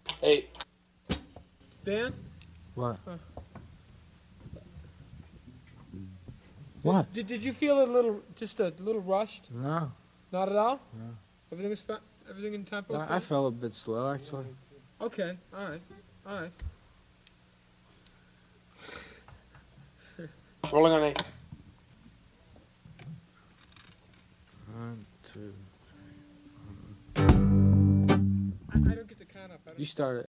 Hey. Dan? What? Huh. What? Did you feel just a little rushed? No. Not at all? No. Everything in tempo? I felt a bit slow, actually. Okay, alright. Alright. Rolling on 8. 1, 2. I don't get the count up. You started.